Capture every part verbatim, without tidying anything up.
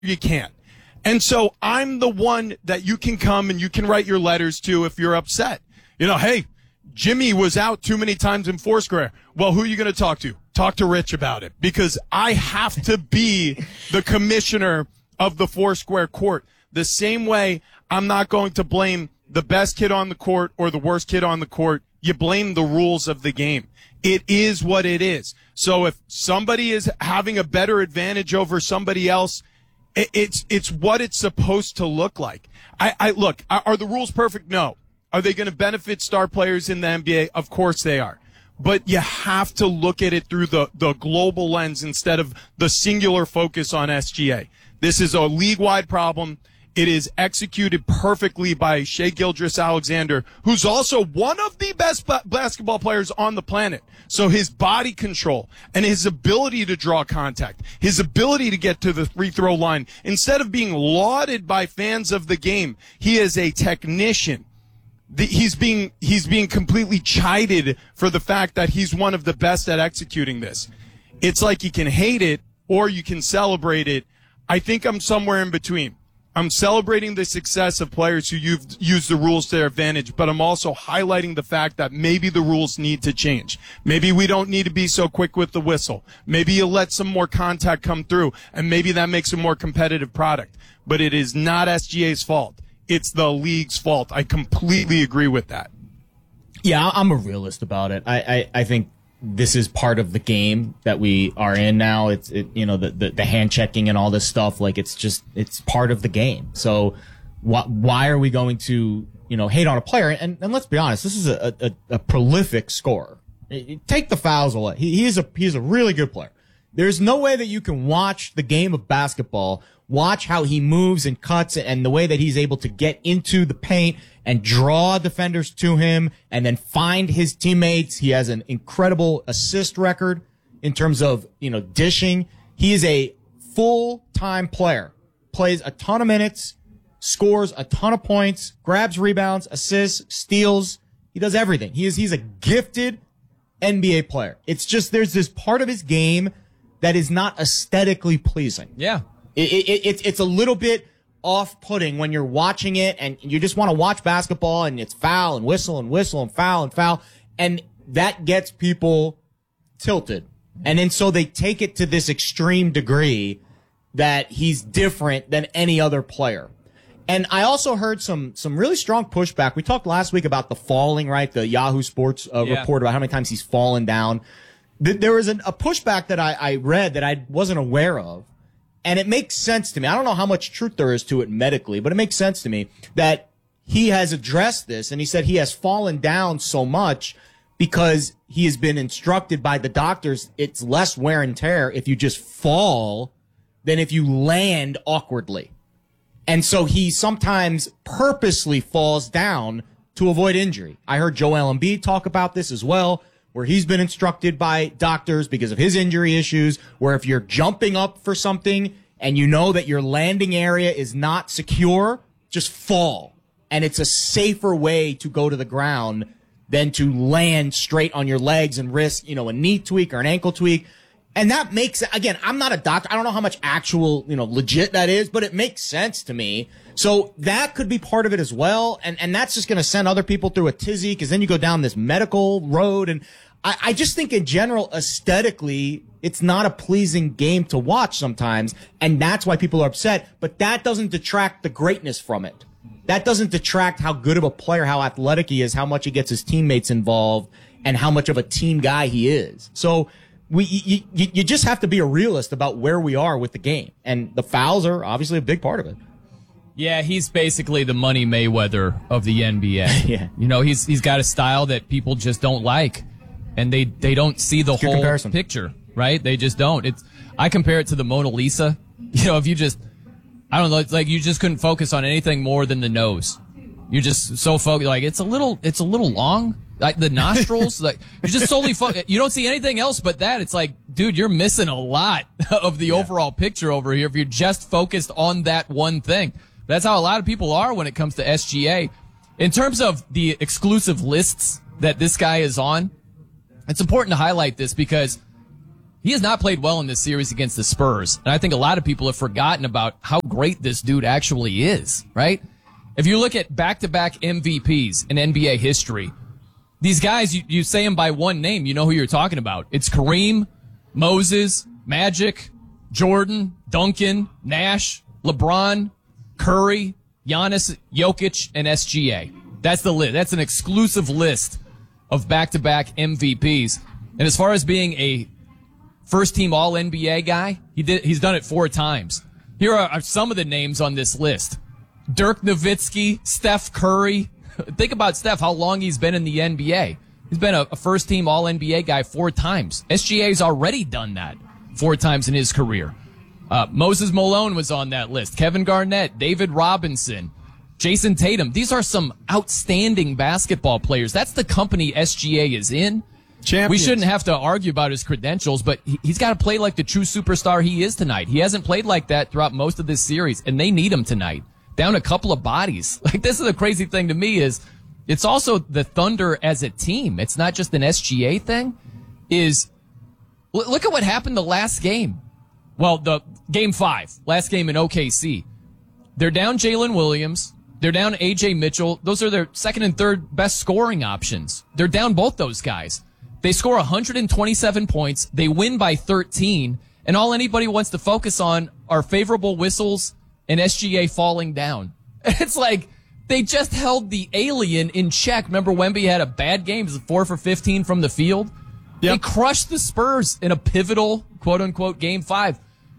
you can't. And so I'm the one that you can come and you can write your letters to if you're upset. You know, hey, Jimmy was out too many times in Foursquare. Well, who are you going to talk to? Talk to Rich about it, because I have to be the commissioner of the Foursquare court. The same way I'm not going to blame the best kid on the court or the worst kid on the court. You blame the rules of the game. It is what it is. So if somebody is having a better advantage over somebody else, it's it's what it's supposed to look like. I, I look, are the rules perfect? No. Are they going to benefit star players in the N B A? Of course they are. But you have to look at it through the, the global lens instead of the singular focus on S G A. This is a league-wide problem. It is executed perfectly by Shai Gilgeous-Alexander, who's also one of the best ba- basketball players on the planet. So his body control and his ability to draw contact, his ability to get to the free throw line, instead of being lauded by fans of the game, he is a technician. The, he's being he's being completely chided for the fact that he's one of the best at executing this. It's like you can hate it or you can celebrate it. I think I'm somewhere in between. I'm celebrating the success of players who use the rules to their advantage, but I'm also highlighting the fact that maybe the rules need to change. Maybe we don't need to be so quick with the whistle. Maybe you let some more contact come through, and maybe that makes a more competitive product. But it is not S G A's fault. It's the league's fault. I completely agree with that. Yeah, I'm a realist about it. I, I, I think this is part of the game that we are in now. It's, it, you know, the, the, the hand checking and all this stuff. Like, it's just, it's part of the game. So wh- why are we going to, you know, hate on a player? And, and let's be honest, this is a, a, a prolific scorer. Take the fouls away. He, he is a, he's a really good player. There's no way that you can watch the game of basketball, watch how he moves and cuts and the way that he's able to get into the paint and draw defenders to him and then find his teammates. He has an incredible assist record in terms of, you know, dishing. He is a full-time player, plays a ton of minutes, scores a ton of points, grabs rebounds, assists, steals. He does everything. He is, he's a gifted N B A player. It's just, there's this part of his game that is not aesthetically pleasing. Yeah. It, it, it, it's a little bit off-putting when you're watching it and you just want to watch basketball and it's foul and whistle and whistle and foul and foul. And that gets people tilted. And then so they take it to this extreme degree that he's different than any other player. And I also heard some, some really strong pushback. We talked last week about the falling, right? The Yahoo Sports uh, yeah. report about how many times he's fallen down. There was an, a pushback that I, I read that I wasn't aware of. And it makes sense to me. I don't know how much truth there is to it medically, but it makes sense to me that he has addressed this. And he said he has fallen down so much because he has been instructed by the doctors. It's less wear and tear if you just fall than if you land awkwardly. And so he sometimes purposely falls down to avoid injury. I heard Joel Embiid talk about this as well, where he's been instructed by doctors because of his injury issues, where if you're jumping up for something and you know that your landing area is not secure, just fall. And it's a safer way to go to the ground than to land straight on your legs and risk, you know, a knee tweak or an ankle tweak. And that makes, again, I'm not a doctor. I don't know how much actual, you know, legit that is, but it makes sense to me. So that could be part of it as well. And, and that's just going to send other people through a tizzy because then you go down this medical road. And I, I just think in general, aesthetically, it's not a pleasing game to watch sometimes. And that's why people are upset. But that doesn't detract the greatness from it. That doesn't detract how good of a player, how athletic he is, how much he gets his teammates involved, and how much of a team guy he is. So we, you, you, you just have to be a realist about where we are with the game. And the fouls are obviously a big part of it. Yeah, he's basically the Money Mayweather of the N B A. Yeah. You know, he's he's got a style that people just don't like, and they, they don't see the whole comparison. picture, right? They just don't. It's I compare it to the Mona Lisa. You know, if you just, I don't know, it's like you just couldn't focus on anything more than the nose. You're just so focused, like it's a little, it's a little long, like the nostrils, like you're just solely focused. You don't see anything else but that. It's like, dude, you're missing a lot of the yeah. overall picture over here if you're just focused on that one thing. That's how a lot of people are when it comes to S G A. In terms of the exclusive lists that this guy is on, it's important to highlight this because He has not played well in this series against the Spurs. And I think a lot of people have forgotten about how great this dude actually is, right? If you look at back-to-back M V Ps in N B A history, these guys, you, you say them by one name, you know who you're talking about. It's Kareem, Moses, Magic, Jordan, Duncan, Nash, LeBron, Curry, Giannis, Jokic, and S G A. That's the list. That's an exclusive list of back-to-back M V Ps. And as far as being a first-team All N B A guy, he did. He's done it four times. Here are, are some of the names on this list. Dirk Nowitzki, Steph Curry. Think about Steph, how long he's been in the N B A. He's been a, a first-team All N B A guy four times. S G A's already done that four times in his career. Uh, Moses Malone was on that list. Kevin Garnett, David Robinson, Jason Tatum. These are some outstanding basketball players. That's the company S G A is in. Champions. We shouldn't have to argue about his credentials, but he, he's got to play like the true superstar he is tonight. He hasn't played like that throughout most of this series, and they need him tonight. Down a couple of bodies. Like, this is the crazy thing to me is it's also the Thunder as a team. It's not just an S G A thing. Is look at what happened the last game. Well, the game five, last game in O K C. They're down Jalen Williams. They're down A J Mitchell. Those are their second and third best scoring options. They're down both those guys. They score one hundred twenty-seven points. They win by thirteen. And all anybody wants to focus on are favorable whistles and S G A falling down. It's like they just held the alien in check. Remember Wemby had a bad game. It was four for fifteen from the field. Yep. They crushed the Spurs in a pivotal, quote-unquote, game five.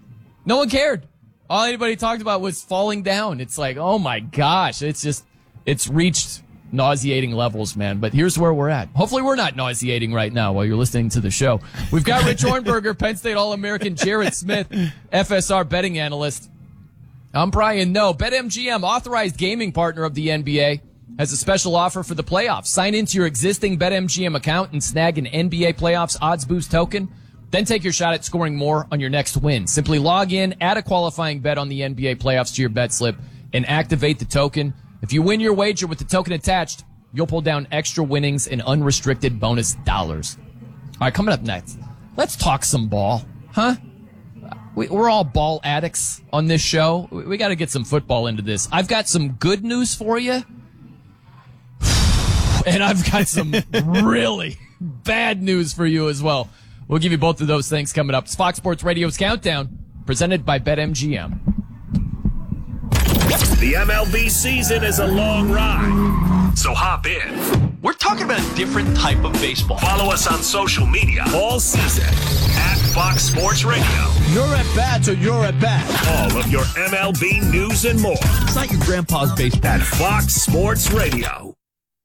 No one cared. All anybody talked about was falling down. It's like, oh, my gosh. It's just, it's reached nauseating levels, man. But here's where we're at. Hopefully we're not nauseating right now while you're listening to the show. We've got Rich Hornberger, Penn State All-American, Jared Smith, F S R betting analyst. I'm Brian Noe. BetMGM, authorized gaming partner of the N B A, has a special offer for the playoffs. Sign into your existing BetMGM account and snag an N B A Playoffs Odds Boost token. Then take your shot at scoring more on your next win. Simply log in, add a qualifying bet on the N B A Playoffs to your bet slip, and activate the token. If you win your wager with the token attached, you'll pull down extra winnings and unrestricted bonus dollars. All right, coming up next, let's talk some ball, huh? We, we're all ball addicts on this show. We, we got to get some football into this. I've got some good news for you, and I've got some really bad news for you as well. We'll give you both of those things coming up. It's Fox Sports Radio's Countdown, presented by BetMGM. The M L B season is a long ride, so hop in. We're talking about a different type of baseball. Follow us on social media all season at Fox Sports Radio. You're at bat or you're at bat. All of your M L B news and more. It's not your grandpa's baseball. At Fox Sports Radio.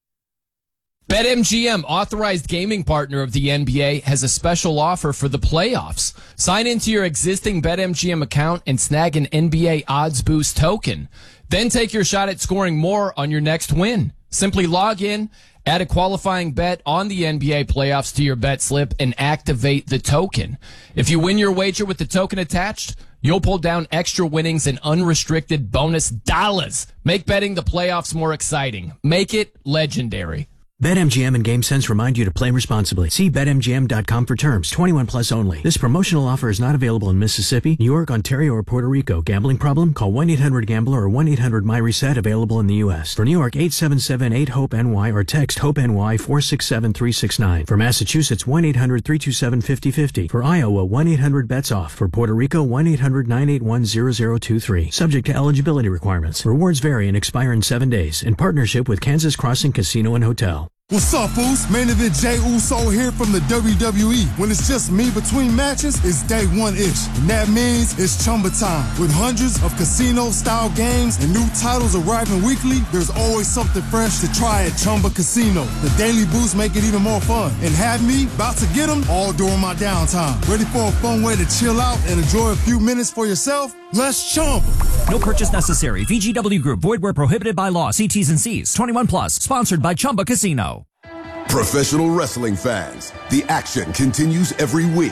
BetMGM, authorized gaming partner of the N B A, has a special offer for the playoffs. Sign into your existing BetMGM account and snag an N B A Odds Boost token. Then take your shot at scoring more on your next win. Simply log in, add a qualifying bet on the N B A playoffs to your bet slip, and activate the token. If you win your wager with the token attached, you'll pull down extra winnings and unrestricted bonus dollars. Make betting the playoffs more exciting. Make it legendary. BetMGM and GameSense remind you to play responsibly. See Bet M G M dot com for terms. twenty-one plus only. This promotional offer is not available in Mississippi, New York, Ontario, or Puerto Rico. Gambling problem? Call one eight hundred gambler or one eight hundred my reset, available in the U S. For New York, eight seven seven eight hope N Y or text HOPE-NY four six seven three six nine. For Massachusetts, one eight hundred three two seven five zero five zero. For Iowa, one eight hundred bets off. For Puerto Rico, one eight hundred nine eight one zero zero two three. Subject to eligibility requirements. Rewards vary and expire in seven days. In partnership with Kansas Crossing Casino and Hotel. What's up, Foos? Main event Jey Uso here from the W W E. When it's just me between matches, it's day one-ish. And that means it's Chumba time. With hundreds of casino-style games and new titles arriving weekly, there's always something fresh to try at Chumba Casino. The daily boosts make it even more fun. And have me about to get them all during my downtime. Ready for a fun way to chill out and enjoy a few minutes for yourself? Let's Chumba. No purchase necessary. V G W Group. Void where prohibited by law. See T's and C's. twenty-one plus. Sponsored by Chumba Casino. Professional wrestling fans, the action continues every week.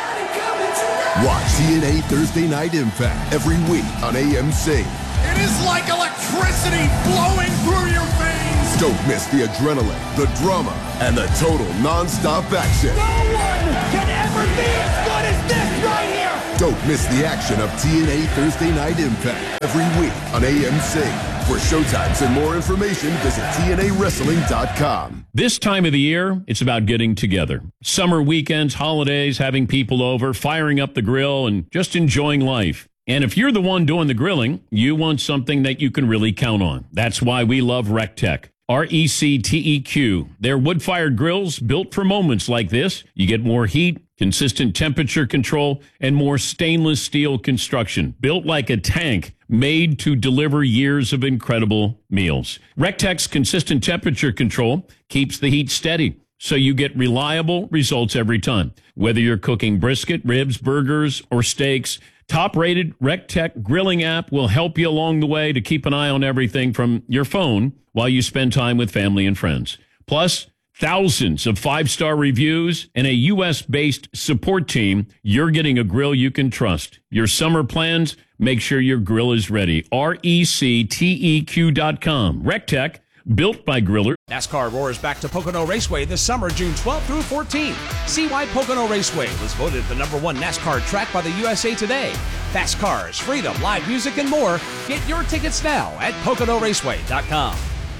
Watch T N A Thursday Night Impact every week on A M C. It is like electricity blowing through your veins. Don't miss the adrenaline, the drama, and the total non-stop action. No one can ever never be as good as this right here. Don't miss the action of T N A Thursday Night Impact every week on A M C. For showtimes and more information, visit T N A wrestling dot com. This time of the year, it's about getting together. Summer weekends, holidays, having people over, firing up the grill, and just enjoying life. And if you're the one doing the grilling, you want something that you can really count on. That's why we love RecTech. R E C T E Q. They're wood-fired grills built for moments like this. You get more heat, consistent temperature control, and more stainless steel construction. Built like a tank, made to deliver years of incredible meals. RecTech's consistent temperature control keeps the heat steady, so you get reliable results every time. Whether you're cooking brisket, ribs, burgers, or steaks, top-rated RecTech grilling app will help you along the way to keep an eye on everything from your phone while you spend time with family and friends. Plus, thousands of five-star reviews and a U S-based support team. You're getting a grill you can trust. Your summer plans, make sure your grill is ready. R E C T E Q dot com. RecTech, built by grillers. NASCAR roars back to Pocono Raceway this summer, June twelfth through fourteenth. See why Pocono Raceway was voted the number one NASCAR track by the U S A Today. Fast cars, freedom, live music, and more. Get your tickets now at Pocono Raceway dot com.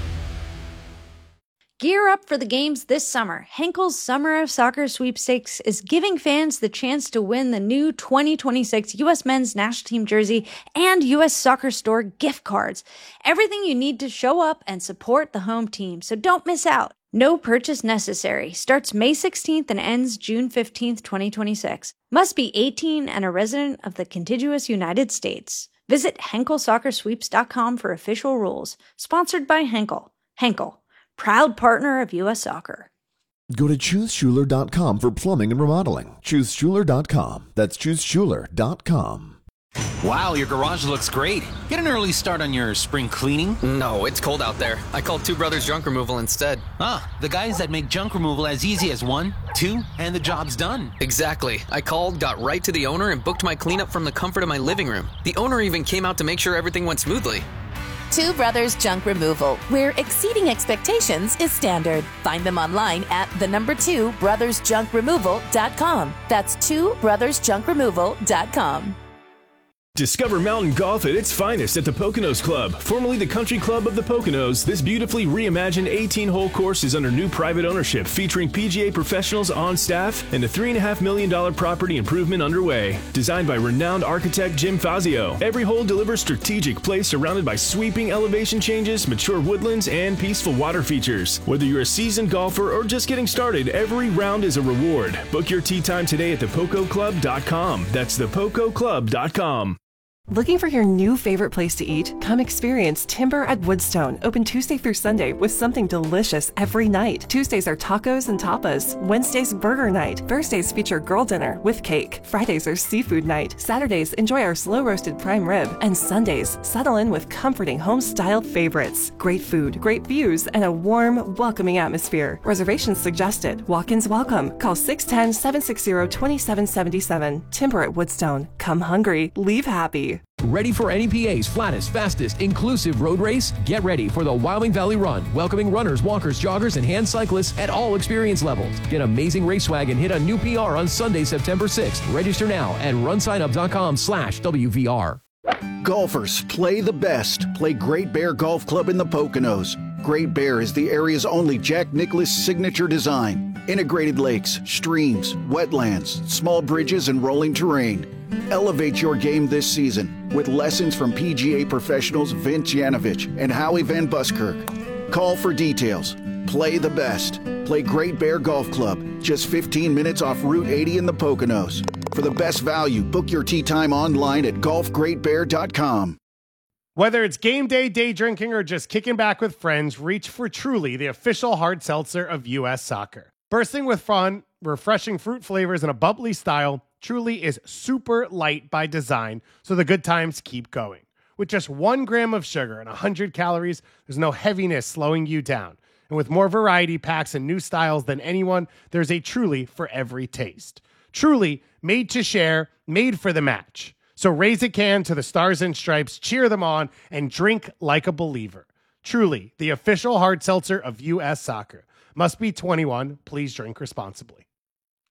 Gear up for the games this summer. Henkel's Summer of Soccer Sweepstakes is giving fans the chance to win the new twenty twenty-six U S Men's National Team jersey and U S Soccer Store gift cards. Everything you need to show up and support the home team, so don't miss out. No purchase necessary. Starts May sixteenth and ends June fifteenth, twenty twenty-six. Must be eighteen and a resident of the contiguous United States. Visit Henkel Soccer Sweeps dot com for official rules. Sponsored by Henkel. Henkel, proud partner of U S Soccer. Go to choose schuler dot com for plumbing and remodeling. choose schuler dot com. That's choose schuler dot com. Wow, your garage looks great. Get an early start on your spring cleaning. No, it's cold out there. I called Two Brothers Junk Removal instead. Ah, the guys that make junk removal as easy as one, two, and the job's done. Exactly. I called, got right to the owner, and booked my cleanup from the comfort of my living room. The owner even came out to make sure everything went smoothly. Two Brothers Junk Removal, where exceeding expectations is standard. Find them online at the number two brothers junk removal dot com. That's two brothers junk removal dot com. Discover mountain golf at its finest at the Poconos Club. Formerly the Country Club of the Poconos, this beautifully reimagined eighteen-hole course is under new private ownership, featuring P G A professionals on staff and a three point five million dollars property improvement underway. Designed by renowned architect Jim Fazio, every hole delivers strategic play surrounded by sweeping elevation changes, mature woodlands, and peaceful water features. Whether you're a seasoned golfer or just getting started, every round is a reward. Book your tee time today at the poco club dot com. That's the poco club dot com. Looking for your new favorite place to eat? Come experience Timber at Woodstone, open Tuesday through Sunday with something delicious every night. Tuesdays are tacos and tapas. Wednesdays, burger night. Thursdays feature girl dinner with cake. Fridays are seafood night. Saturdays, enjoy our slow-roasted prime rib. And Sundays, settle in with comforting home-style favorites. Great food, great views, and a warm, welcoming atmosphere. Reservations suggested. Walk-ins welcome. Call six one zero, seven six zero, two seven seven seven. Timber at Woodstone. Come hungry, leave happy. Ready for N E P A's flattest, fastest, inclusive road race? Get ready for the Wyoming Valley Run, welcoming runners, walkers, joggers, and hand cyclists at all experience levels. Get amazing race swag and hit a new P R on Sunday, September sixth. Register now at runsignup dot com slash W V R. Golfers, play the best. Play Great Bear Golf Club in the Poconos. Great Bear is the area's only Jack Nicklaus signature design. Integrated lakes, streams, wetlands, small bridges, and rolling terrain. Elevate your game this season with lessons from P G A professionals Vince Yanovich and Howie Van Buskirk. Call for details. Play the best. Play Great Bear Golf Club, just fifteen minutes off Route eighty in the Poconos. For the best value, book your tee time online at golf great bear dot com. Whether it's game day, day drinking, or just kicking back with friends, reach for Truly, the official hard seltzer of U S Soccer. Bursting with fun, refreshing fruit flavors, and a bubbly style, Truly is super light by design, so the good times keep going. With just one gram of sugar and one hundred calories, there's no heaviness slowing you down. And with more variety packs and new styles than anyone, there's a Truly for every taste. Truly, made to share, made for the match. So raise a can to the Stars and Stripes, cheer them on, and drink like a believer. Truly, the official hard seltzer of U S Soccer. Must be twenty-one. Please drink responsibly.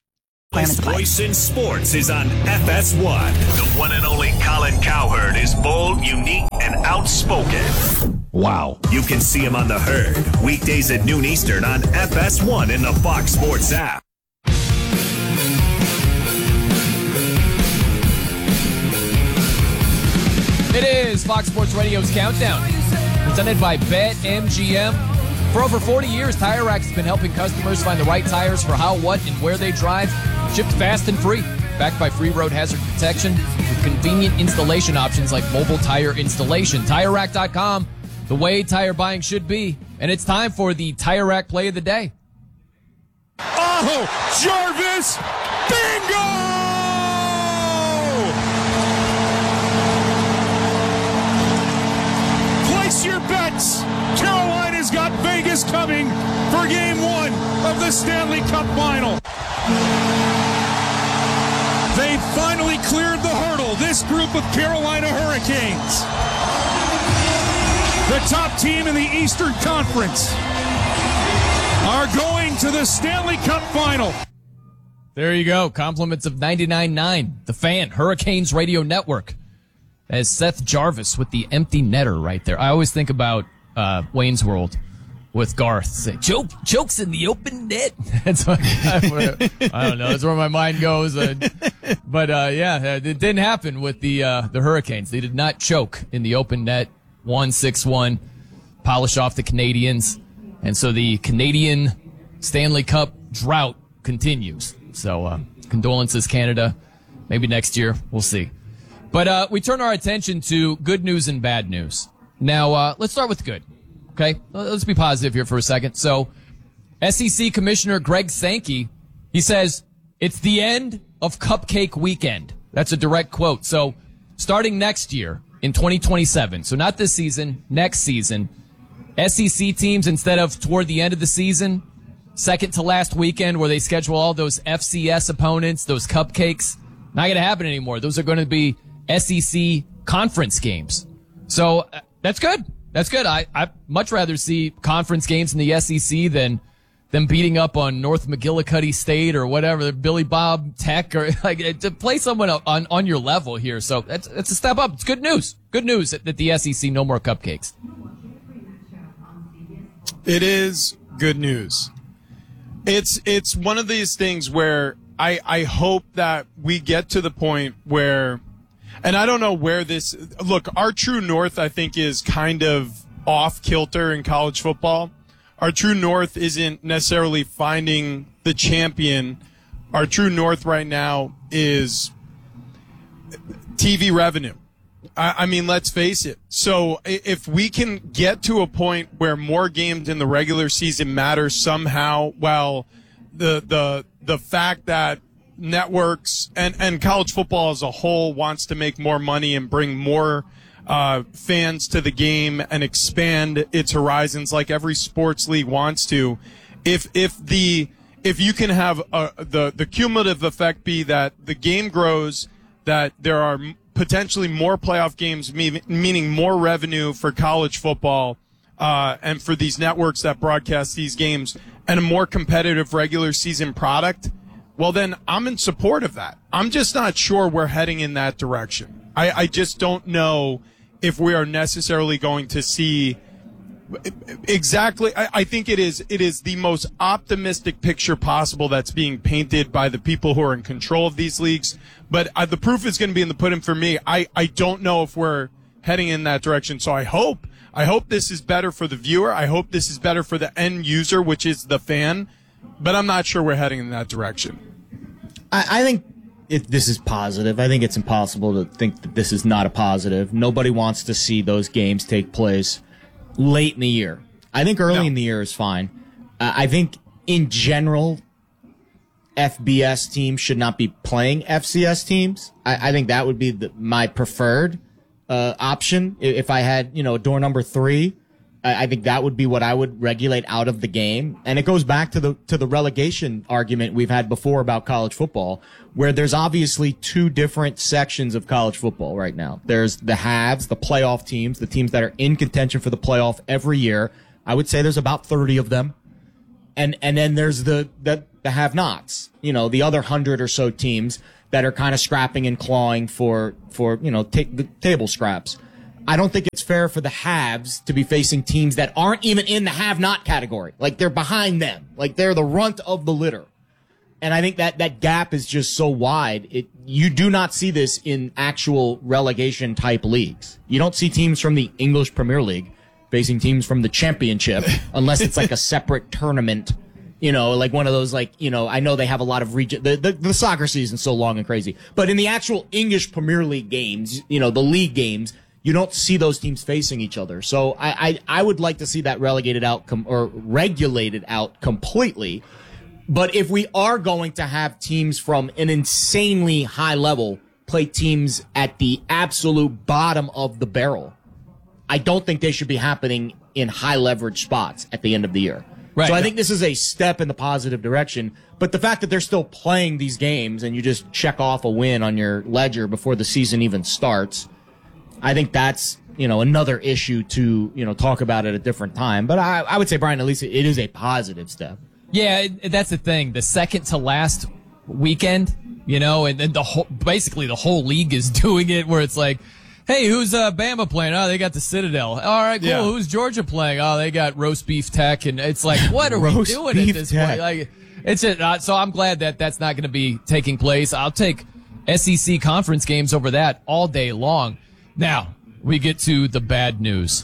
His voice in sports is on F S one. The one and only Colin Cowherd is bold, unique, and outspoken. Wow. You can see him on The Herd, weekdays at noon Eastern on F S one in the Fox Sports app. It is Fox Sports Radio's Countdown, presented by BetMGM. For over forty years, Tire Rack has been helping customers find the right tires for how, what, and where they drive. Shipped fast and free. Backed by free road hazard protection with convenient installation options like mobile tire installation. Tire Rack dot com, the way tire buying should be. And it's time for the Tire Rack Play of the Day. Oh, Jarvis! Bingo! Place your bets. Carolina's got Vegas coming for game one of the Stanley Cup Final. They finally cleared the hurdle, this group of Carolina Hurricanes. The top team in the Eastern Conference are going to the Stanley Cup Final. There you go. Compliments of ninety-nine point nine, the Fan, Hurricanes Radio Network. As Seth Jarvis with the empty netter right there. I always think about uh, Wayne's World with Garth saying, Choke, chokes in the open net. That's what I, I don't know. That's where my mind goes. Uh, but, uh, yeah, it didn't happen with the, uh, the Hurricanes. They did not choke in the open net. one six one, polish off the Canadians. And so the Canadian Stanley Cup drought continues. So, uh, condolences, Canada. Maybe next year. We'll see. But, uh, we turn our attention to good news and bad news. Now, uh, let's start with good. Okay, let's be positive here for a second. So, S E C Commissioner Greg Sankey, he says, it's the end of Cupcake Weekend. That's a direct quote. So, starting next year in twenty twenty-seven, so not this season, next season, S E C teams, instead of toward the end of the season, second to last weekend where they schedule all those F C S opponents, those cupcakes, not going to happen anymore. Those are going to be S E C conference games. So, uh, that's good. That's good. I, I'd much rather see conference games in the S E C than them beating up on North McGillicuddy State or whatever, Billy Bob Tech, or like to play someone on, on your level here. So that's, that's a step up. It's good news. Good news that, that the S E C, no more cupcakes. It is good news. It's, it's one of these things where I, I hope that we get to the point where, and I don't know where this, look, our true north, I think, is kind of off kilter in college football. Our true north isn't necessarily finding the champion. Our true north right now is T V revenue. I, I mean, let's face it. So if we can get to a point where more games in the regular season matter somehow, well, the, the, the fact that networks and, and college football as a whole wants to make more money and bring more uh, fans to the game and expand its horizons like every sports league wants to. If if the if you can have a, the the cumulative effect be that the game grows, that there are potentially more playoff games, meaning more revenue for college football uh, and for these networks that broadcast these games, and a more competitive regular season product, well, then I'm in support of that. I'm just not sure we're heading in that direction. I, I just don't know if we are necessarily going to see exactly. I, I think it is it is the most optimistic picture possible that's being painted by the people who are in control of these leagues. But uh, the proof is going to be in the pudding for me. I, I don't know if we're heading in that direction. So I hope I hope this is better for the viewer. I hope this is better for the end user, which is the fan. But I'm not sure we're heading in that direction. I, I think it, this is positive. I think it's impossible to think that this is not a positive. Nobody wants to see those games take place late in the year. I think early no. in the year is fine. Uh, I think in general, F B S teams should not be playing F C S teams. I, I think that would be the, my preferred uh, option. If I had, you know, door number three, I think that would be what I would regulate out of the game. And it goes back to the to the relegation argument we've had before about college football, where there's obviously two different sections of college football right now. There's the haves, the playoff teams, the teams that are in contention for the playoff every year. I would say there's about thirty of them. And and then there's the the the have-nots, you know, the other hundred or so teams that are kind of scrapping and clawing for, for you know, take the table scraps. I don't think it's fair for the haves to be facing teams that aren't even in the have-not category. Like, they're behind them. Like, they're the runt of the litter. And I think that that gap is just so wide. It, you do not see this in actual relegation type leagues. You don't see teams from the English Premier League facing teams from the Championship unless it's like a separate tournament, you know, like one of those, like, you know, I know they have a lot of region, the, the, the soccer season's so long and crazy, but in the actual English Premier League games, you know, the league games, you don't see those teams facing each other. So I, I, I would like to see that relegated out com- or regulated out completely. But if we are going to have teams from an insanely high level play teams at the absolute bottom of the barrel, I don't think they should be happening in high leverage spots at the end of the year. Right. So I think this is a step in the positive direction. But the fact that they're still playing these games and you just check off a win on your ledger before the season even starts, I think that's, you know, another issue to, you know, talk about at a different time. But I, I would say, Brian, at least it is a positive step. Yeah, it, that's the thing. The second to last weekend, you know, and then the whole, basically the whole league is doing it where it's like, hey, who's uh, Bama playing? Oh, they got the Citadel. All right, cool. Yeah. Who's Georgia playing? Oh, they got Roast Beef Tech. And it's like, what are we doing at this tech. point? Like, it's just, uh, so I'm glad that that's not going to be taking place. I'll take S E C conference games over that all day long. Now, we get to the bad news.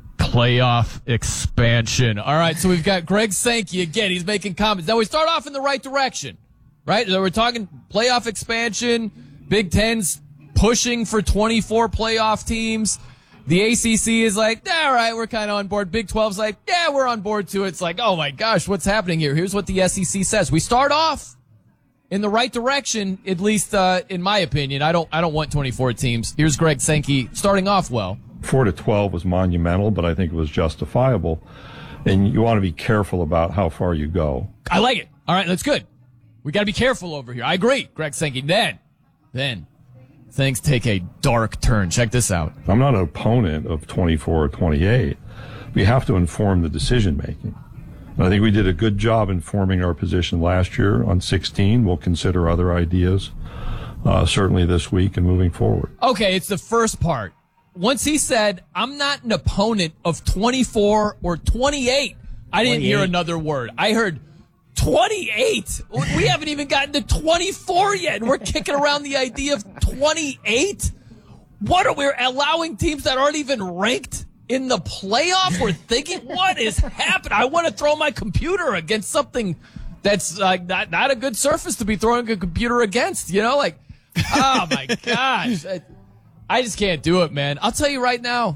Playoff expansion. All right, so we've got Greg Sankey again. He's making comments. Now, we start off in the right direction, right? So we're talking playoff expansion, Big Ten's pushing for twenty-four playoff teams. The A C C is like, yeah, all right, we're kind of on board. Big twelve's like, yeah, we're on board too. It's like, oh my gosh, what's happening here? Here's what the S E C says. We start off in the right direction, at least uh, in my opinion. I don't, I don't want twenty-four teams. Here's Greg Sankey starting off well. Four to twelve was monumental, but I think it was justifiable. And you want to be careful about how far you go. I like it. All right, that's good. We got to be careful over here. I agree, Greg Sankey. Then, then, things take a dark turn. Check this out. I'm not an opponent of twenty-four or twenty-eight. We have to inform the decision making. And I think we did a good job informing our position last year on sixteen. We'll consider other ideas, uh, certainly this week and moving forward. Okay, it's the first part. Once he said, I'm not an opponent of twenty-four or twenty-eight, I didn't hear another word. I heard twenty-eight. We haven't even gotten to twenty-four yet, and we're kicking around the idea of twenty-eight? What are we allowing teams that aren't even ranked in the playoff? We're thinking, what is happening? I want to throw my computer against something that's uh, not, not a good surface to be throwing a computer against, you know? Like, oh, my gosh. I just can't do it, man. I'll tell you right now,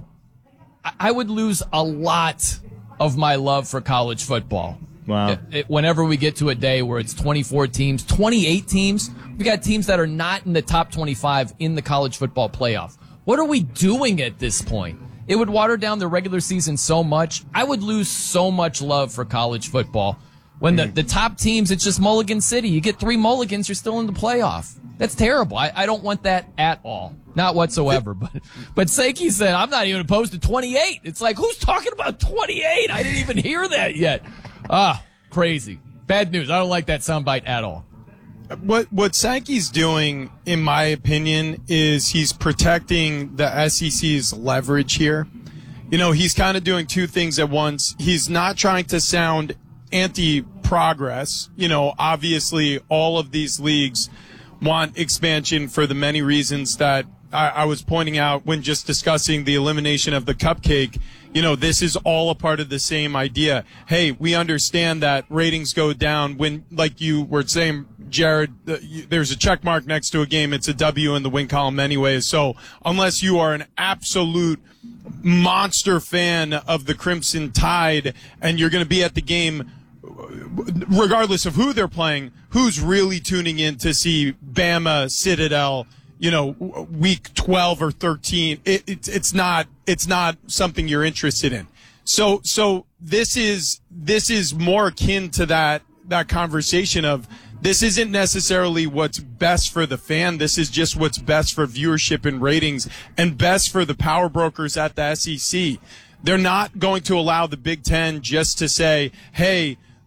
I would lose a lot of my love for college football. Wow. It, it, whenever we get to a day where it's twenty-four teams, twenty-eight teams, we got teams that are not in the top twenty-five in the college football playoff. What are we doing at this point? It would water down the regular season so much. I would lose so much love for college football. When the, the top teams, it's just Mulligan City. You get three mulligans, you're still in the playoff. That's terrible. I, I don't want that at all. Not whatsoever. But but Sankey said, I'm not even opposed to twenty-eight. It's like, who's talking about twenty-eight? I didn't even hear that yet. Ah, crazy. Bad news. I don't like that soundbite at all. What what Sankey's doing, in my opinion, is he's protecting the S E C's leverage here. You know, he's kind of doing two things at once. He's not trying to sound anti-progress. You know, obviously all of these leagues want expansion for the many reasons that I, I was pointing out when just discussing the elimination of the cupcake. You know, this is all a part of the same idea. Hey, we understand that ratings go down when, like you were saying, Jared, uh, you, there's a check mark next to a game. It's a W in the win column anyway. So unless you are an absolute monster fan of the Crimson Tide and you're going to be at the game regardless of who they're playing, who's really tuning in to see Bama, Citadel, you know, week twelve or thirteen? It, it, it's not, it's not something you're interested in. So, so this is, this is more akin to that, that conversation of this isn't necessarily what's best for the fan. This is just what's best for viewership and ratings and best for the power brokers at the S E C. They're not going to allow the Big Ten just to say, hey,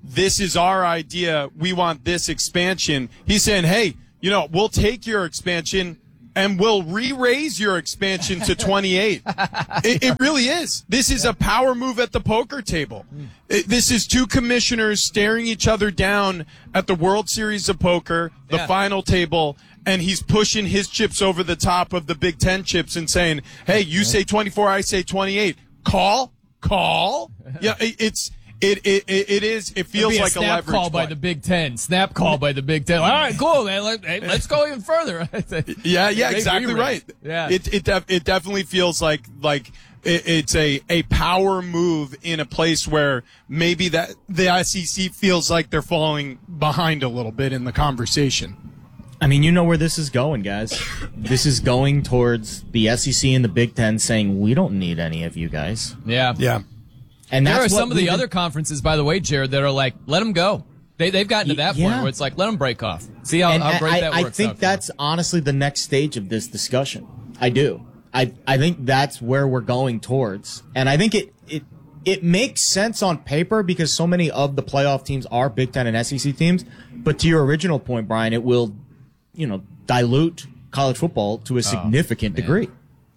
this is our idea. We want this expansion. He's saying, hey, you know, we'll take your expansion and we'll re-raise your expansion to twenty-eight. it, it really is. This is a power move at the poker table. It, this is two commissioners staring each other down at the World Series of Poker, the Yeah. final table, and he's pushing his chips over the top of the Big Ten chips and saying, hey, you say twenty-four, I say twenty-eight. Call? Call? Yeah, it, it's... It, it it it is. It feels It'd be like a a snap leverage call by play. the Big Ten. Snap call by the Big Ten. All right, cool, man. Let, hey, let's go even further. Yeah, yeah, They exactly re-raise. right. Yeah, it it def- it definitely feels like like it, it's a a power move in a place where maybe that the S E C feels like they're falling behind a little bit in the conversation. I mean, you know where this is going, guys. This is going towards the S E C and the Big Ten saying, we don't need any of you guys. Yeah. Yeah. And there that's are what some of the we've been- other conferences, by the way, Jared, that are like, let them go. They, they've gotten to that Yeah. point where it's like, let them break off. See how, And how great I, that I works think out for that's honestly the next stage of this discussion. I do. I I think that's where we're going towards. And I think it it it makes sense on paper because so many of the playoff teams are Big Ten and S E C teams. But to your original point, Brian, it will, you know, dilute college football to a significant man. degree.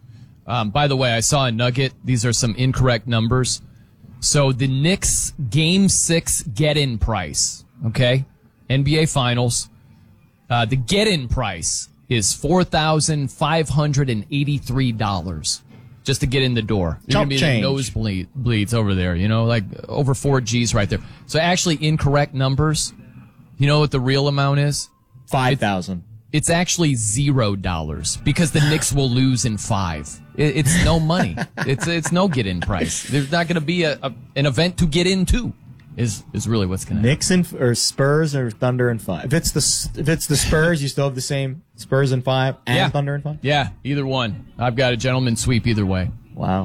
Um, by the way, I saw a nugget. These are some incorrect numbers. So the Knicks Game Six get-in price, okay, N B A Finals. Uh, the get-in price is four thousand five hundred and eighty-three dollars just to get in the door. You're gonna Chump be change. nosebleed bleeds over there, you know, like over four G's right there. So actually, incorrect numbers. You know what the real amount is? Five thousand. It's actually zero dollars because the Knicks will lose in five. It, it's no money. It's it's no get in price. There's not going to be a, a an event to get into. Is is really what's going to happen. Knicks and or Spurs or Thunder and five. If it's the if it's the Spurs, you still have the same Spurs and five and Yeah. Thunder and five. Yeah, either one. I've got a gentleman sweep either way. Wow.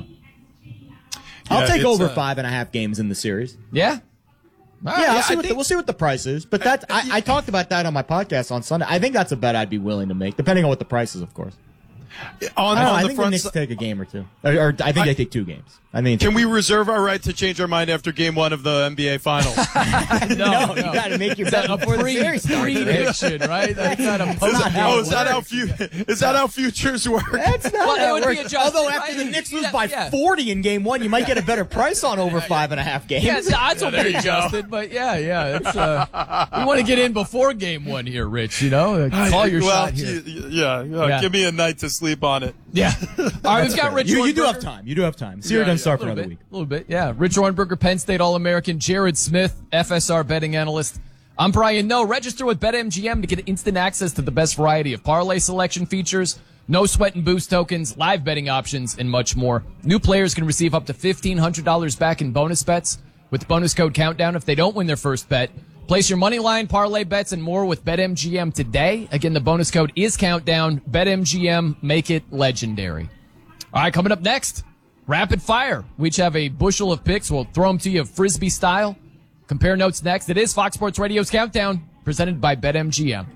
I'll Yeah, take it's, over uh, five and a half games in the series. Yeah. Yeah, I'll yeah, see I what the, think- we'll see what the price is. But that I, I talked about that on my podcast on Sunday. I think that's a bet I'd be willing to make, depending on what the price is, of course. On, I, don't know, on I the think the front Knicks si- take a game or two, or, or I think I- they take two games. I mean, Can we reserve our right to change our mind after game one of the N B A Finals? no, you got to make your bet A before the pre series starts. prediction, right? That's not a That's post. not how oh, it is that how works. fu- is that how futures work? That's not Well, it how would it be works. adjusted, Although right? after the Knicks lose Yeah, by yeah. forty in game one, you might get a better price on over five and a half games. Yeah, the odds will be adjusted, but yeah, yeah. It's, uh, we want to get in before game one here, Rich. You know, call your well, shot here. y- Yeah, yeah, Yeah. Give me a night to sleep on it. Yeah. All right, we've got Rich. You, you do Hornberger. have time. You do have time. Siri Yeah, doesn't yeah, start a for little another bit, week. A little bit, yeah. Rich Hornberger, Penn State All-American. Jared Smith, F S R betting analyst. I'm Brian No. Register with BetMGM to get instant access to the best variety of parlay selection features, no sweat and boost tokens, live betting options, and much more. New players can receive up to fifteen hundred dollars back in bonus bets with bonus code Countdown if they don't win their first bet. Place your money line, parlay bets, and more with BetMGM today. Again, the bonus code is Countdown. BetMGM, make it legendary. All right, coming up next, rapid fire. We each have a bushel of picks. We'll throw them to you Frisbee style. Compare notes next. It is Fox Sports Radio's Countdown, presented by BetMGM.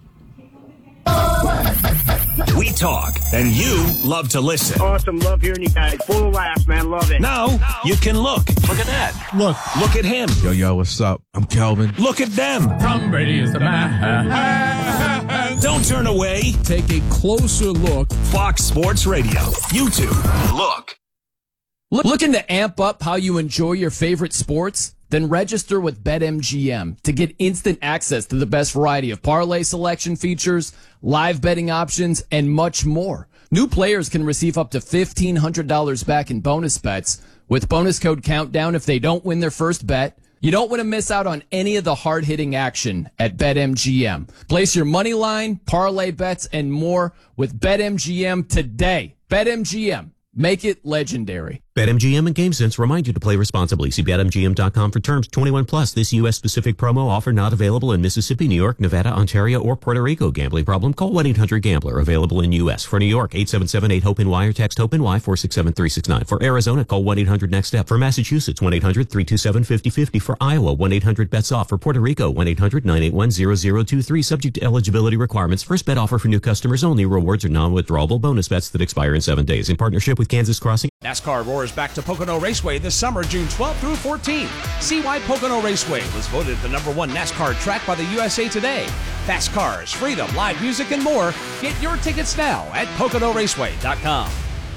We talk, and you love to listen. Awesome. Love hearing you guys. Full of laughs, man. Love it. Now you can look. Look at that. Look. Look at him. Yo, yo, what's up? I'm Kelvin. Look at them. Tom Brady is the man. Don't turn away. Take a closer look. Fox Sports Radio. YouTube. Look. Look- Looking to amp up how you enjoy your favorite sports? Then register with BetMGM to get instant access to the best variety of parlay selection features, live betting options, and much more. New players can receive up to fifteen hundred dollars back in bonus bets with bonus code Countdown if they don't win their first bet. You don't want to miss out on any of the hard-hitting action at BetMGM. Place your money line, parlay bets, and more with BetMGM today. BetMGM. Make it legendary. BetMGM and GameSense remind you to play responsibly. See Bet M G M dot com for terms. twenty-one plus. This U S specific promo offer not available in Mississippi, New York, Nevada, Ontario, or Puerto Rico. Gambling problem? Call one eight hundred gambler. Available in U S. For New York, eight seven seven eight hope N Y or text HOPE-NY four six seven three six nine. For Arizona, call one eight hundred next step. For Massachusetts, one eight hundred three two seven five zero five zero. For Iowa, one eight hundred bets off. For Puerto Rico, one eight hundred nine eight one zero zero two three. Subject to eligibility requirements. First bet offer for new customers only. Rewards are non-withdrawable bonus bets that expire in seven days. In partnership with Kansas Crossing. NASCAR Rory is back to Pocono Raceway this summer, June twelfth through fourteenth. See why Pocono Raceway was voted the number one NASCAR track by the U S A Today. Fast cars, freedom, live music, and more. Get your tickets now at Pocono Raceway dot com.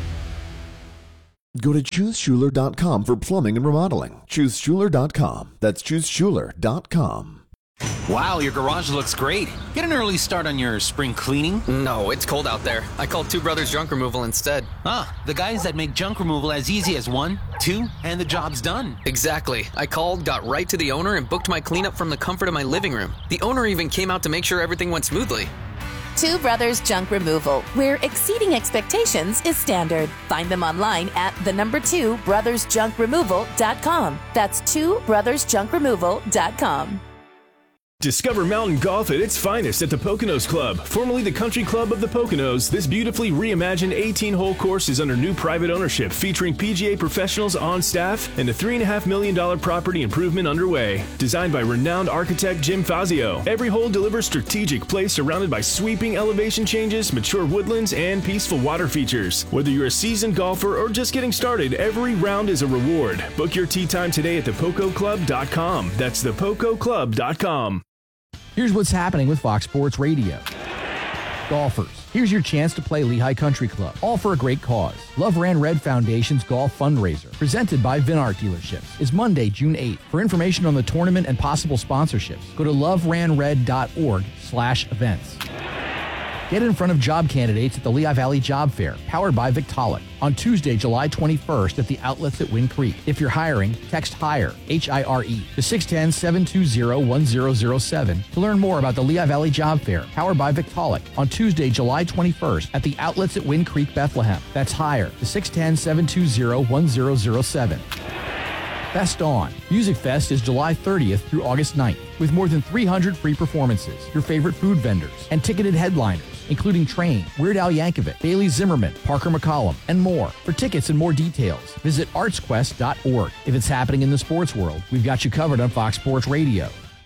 Go to choose schuler dot com for plumbing and remodeling. choose schuler dot com. That's choose schuler dot com. Wow, your garage looks great. Get an early start on your spring cleaning. No, it's cold out there. I called Two Brothers Junk Removal instead. Ah, the guys that make junk removal as easy as one, two, and the job's done. Exactly. I called, got right to the owner, and booked my cleanup from the comfort of my living room. The owner even came out to make sure everything went smoothly. Two Brothers Junk Removal, where exceeding expectations is standard. Find them online at the number two brothers junk removal dot com. That's two brothers junk removal dot com. Discover mountain golf at its finest at the Poconos Club, formerly the Country Club of the Poconos. This beautifully reimagined eighteen-hole course is under new private ownership, featuring P G A professionals on staff and a three point five million dollars property improvement underway. Designed by renowned architect Jim Fazio, every hole delivers strategic play surrounded by sweeping elevation changes, mature woodlands, and peaceful water features. Whether you're a seasoned golfer or just getting started, every round is a reward. Book your tee time today at the poco club dot com. That's the poco club dot com. Here's what's happening with Fox Sports Radio. Golfers, here's your chance to play Lehigh Country Club, all for a great cause. Love Ran Red Foundation's golf fundraiser, presented by Vinart Dealerships, is Monday, June eighth. For information on the tournament and possible sponsorships, go to love ran red dot org slash events. Get in front of job candidates at the Lehigh Valley Job Fair, powered by Victaulic, on Tuesday, July twenty-first at the outlets at Wind Creek. If you're hiring, text HIRE, H I R E, to six one zero, seven two zero, one zero zero seven to learn more about the Lehigh Valley Job Fair, powered by Victaulic, on Tuesday, July twenty-first at the outlets at Wind Creek, Bethlehem. That's HIRE, to six one zero, seven two zero, one zero zero seven. Fest On. Music Fest is July thirtieth through August ninth, with more than three hundred free performances, your favorite food vendors, and ticketed headliners, including Train, Weird Al Yankovic, Bailey Zimmerman, Parker McCollum, and more. For tickets and more details, visit arts quest dot org. If it's happening in the sports world, we've got you covered on Fox Sports Radio.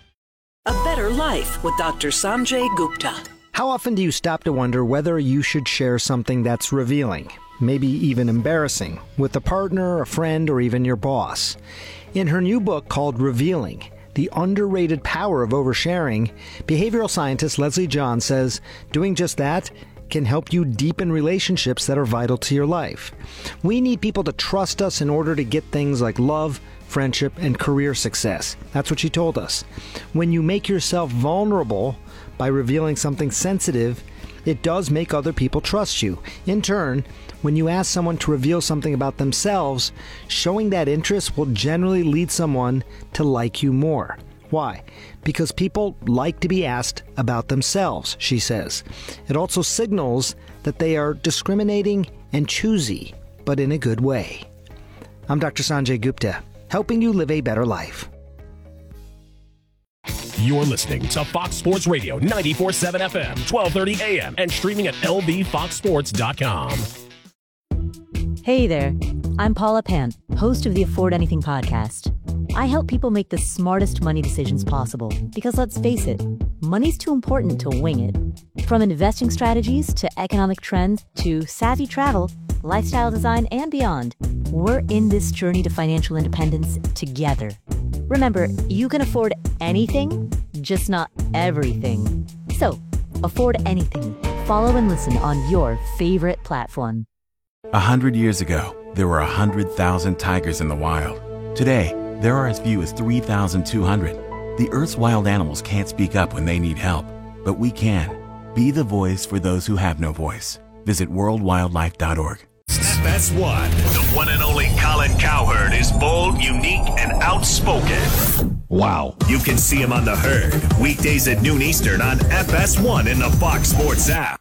A Better Life with Doctor Sanjay Gupta. How often do you stop to wonder whether you should share something that's revealing, maybe even embarrassing, with a partner, a friend, or even your boss? In her new book called Revealing, The Underrated Power of Oversharing, behavioral scientist Leslie John says doing just that can help you deepen relationships that are vital to your life. We need people to trust us in order to get things like love, friendship, and career success. That's what she told us. When you make yourself vulnerable by revealing something sensitive, it does make other people trust you. In turn, when you ask someone to reveal something about themselves, showing that interest will generally lead someone to like you more. Why? Because people like to be asked about themselves, she says. It also signals that they are discriminating and choosy, but in a good way. I'm Doctor Sanjay Gupta, helping you live a better life. You're listening to Fox Sports Radio ninety-four point seven F M, twelve thirty A M, and streaming at L V fox sports dot com. Hey there, I'm Paula Pant, host of the Afford Anything podcast. I help people make the smartest money decisions possible because, let's face it, money's too important to wing it. From investing strategies to economic trends to savvy travel, lifestyle design, and beyond, we're in this journey to financial independence together. Remember, you can afford anything, just not everything. So, afford anything. Follow and listen on your favorite platform. A hundred years ago, there were a hundred thousand tigers in the wild. Today, there are as few as three thousand two hundred. The Earth's wild animals can't speak up when they need help, but we can. Be the voice for those who have no voice. Visit world wildlife dot org. F S one, the one and only Colin Cowherd, is bold, unique, and outspoken. Wow. You can see him on The Herd, weekdays at noon Eastern on F S one in the Fox Sports app.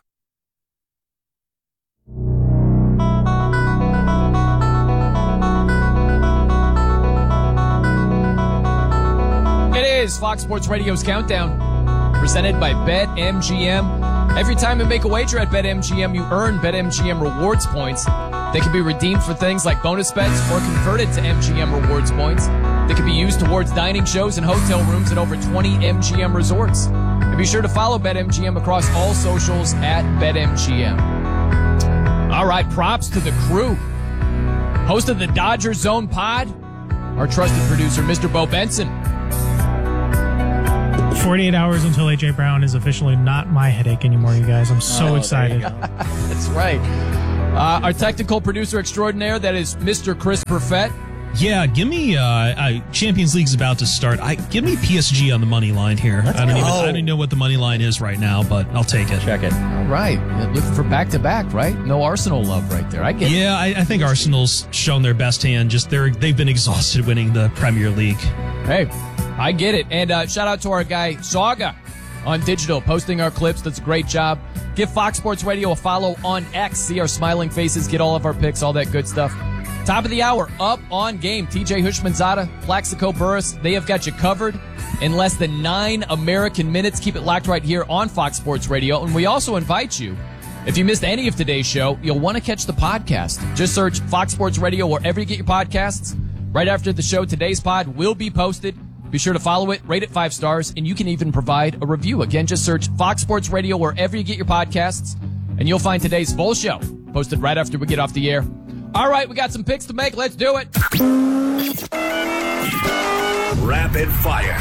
It is Fox Sports Radio's Countdown, presented by BetMGM. Every time you make a wager at BetMGM, you earn BetMGM rewards points. They can be redeemed for things like bonus bets or converted to M G M rewards points. They can be used towards dining shows and hotel rooms at over twenty M G M resorts. And be sure to follow BetMGM across all socials at BetMGM. All right, props to the crew. Host of the Dodger Zone Pod, our trusted producer, Mister Bo Benson. forty-eight hours until A J. Brown is officially not my headache anymore, you guys. I'm so oh, excited. That's right. Uh, our technical producer extraordinaire, that is Mister Chris Perfett. Yeah, give me uh, uh, Champions League's about to start. I give me P S G on the money line here. Let's I don't go. even I don't even know what the money line is right now, but I'll take it. Check it. All right, looking for back to back, right? No Arsenal love right there. I get. Yeah, I, I think Arsenal's shown their best hand. Just they're they've been exhausted winning the Premier League. Hey, I get it. And uh, shout out to our guy Saga on digital, posting our clips. That's a great job. Give Fox Sports Radio a follow on X. See our smiling faces. Get all of our picks, all that good stuff. Top of the hour, up on game. T J Hushmanzada, Plaxico Burress, they have got you covered in less than nine American minutes. Keep it locked right here on Fox Sports Radio. And we also invite you, if you missed any of today's show, you'll want to catch the podcast. Just search Fox Sports Radio wherever you get your podcasts. Right after the show, today's pod will be posted. Be sure to follow it, rate it five stars, and you can even provide a review. Again, just search Fox Sports Radio wherever you get your podcasts, and you'll find today's full show posted right after we get off the air. All right, we got some picks to make. Let's do it. Rapid fire.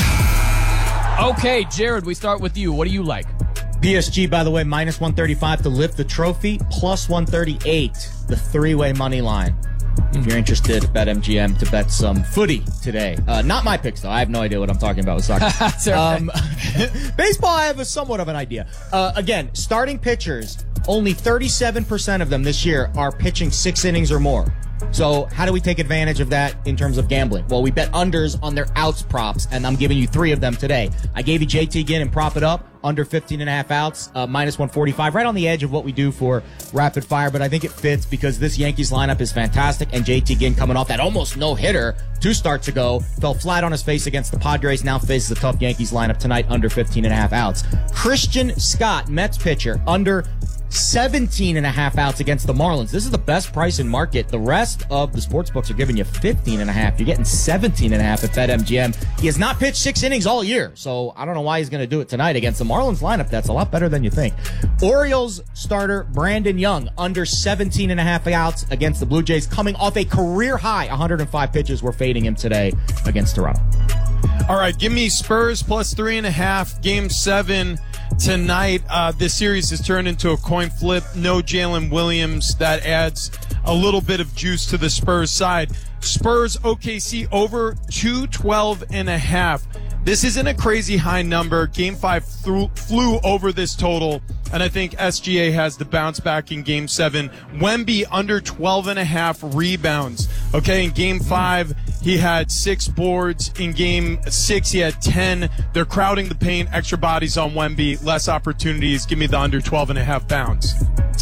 Okay, Jared, we start with you. What do you like? P S G, by the way, minus one thirty-five to lift the trophy, plus one thirty-eight, the three-way money line. If you're interested, BetMGM to bet some footy today. Uh, not my picks, though. I have no idea what I'm talking about with soccer. um, baseball, I have a somewhat of an idea. Uh, again, starting pitchers, only thirty-seven percent of them this year are pitching six innings or more. So how do we take advantage of that in terms of gambling? Well, we bet unders on their outs props, and I'm giving you three of them today. I gave you J T Ginn and prop it up, under fifteen and a half outs, uh, minus one forty-five, right on the edge of what we do for rapid fire, but I think it fits because this Yankees lineup is fantastic, and J T Ginn coming off that almost no-hitter two starts ago, fell flat on his face against the Padres, now faces a tough Yankees lineup tonight, under fifteen and a half outs. Christian Scott, Mets pitcher, under seventeen and a half outs against the Marlins. This is the best price in market. The rest of the sports books are giving you fifteen and a half. You're getting seventeen and a half at BetMGM. He has not pitched six innings all year, so I don't know why he's going to do it tonight against the Marlins lineup. That's a lot better than you think. Orioles starter Brandon Young, under seventeen and a half outs against the Blue Jays, coming off a career high one hundred five pitches. We're fading him today against Toronto. All right, give me Spurs plus three and a half, game seven tonight. Uh, this series has turned into a coin flip. No Jalen Williams. That adds a little bit of juice to the Spurs side. Spurs O K C over two twelve and a half. This isn't a crazy high number. Game five threw, flew over this total, and I think S G A has the bounce back in game seven. Wemby under twelve and a half rebounds. Okay, in game five, he had six boards. In game six, he had ten. They're crowding the paint, extra bodies on Wemby, less opportunities. Give me the under twelve and a half bounds.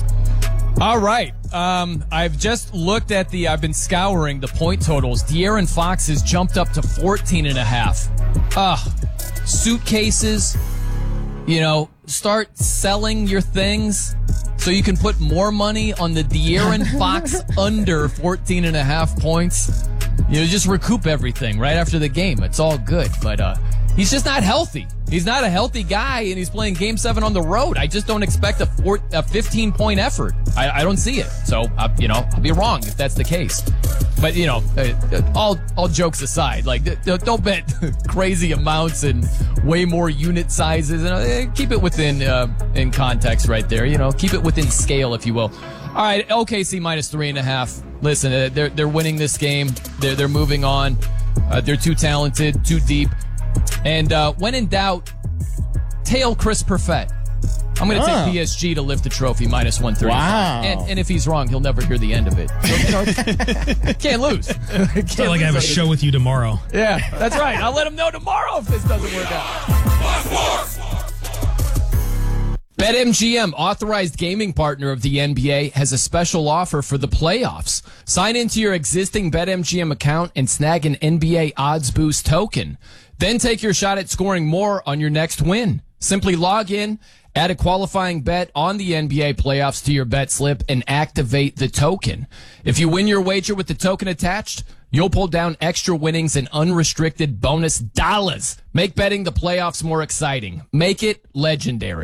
All right. Um, I've just looked at the, I've been scouring the point totals. De'Aaron Fox has jumped up to fourteen and a half. Ugh. Suitcases, you know, start selling your things so you can put more money on the De'Aaron Fox under fourteen and a half points. You know, just recoup everything right after the game. It's all good. But, uh, he's just not healthy. He's not a healthy guy, and he's playing Game Seven on the road. I just don't expect a, four, a fifteen-point effort. I, I don't see it. So, uh, you know, I'll be wrong if that's the case. But you know, uh, all all jokes aside, like don't bet crazy amounts and way more unit sizes. And uh, keep it within uh, in context, right there. You know, keep it within scale, if you will. All right, O K C minus three and a half. Listen, uh, they're they're winning this game. They're they're moving on. Uh, they're too talented, too deep. And uh, when in doubt, tail Chris Perfett. I'm going to oh. take P S G to lift the trophy, minus one thirty-five. Wow. And, and if he's wrong, he'll never hear the end of it. So, you know, can't lose. Can't it's not like I have a show with you tomorrow. Yeah, that's right. I'll let him know tomorrow if this doesn't work out. BetMGM, authorized gaming partner of the N B A, has a special offer for the playoffs. Sign into your existing BetMGM account and snag an N B A Odds Boost token. Then take your shot at scoring more on your next win. Simply log in, add a qualifying bet on the N B A playoffs to your bet slip, and activate the token. If you win your wager with the token attached, you'll pull down extra winnings and unrestricted bonus dollars. Make betting the playoffs more exciting. Make it legendary.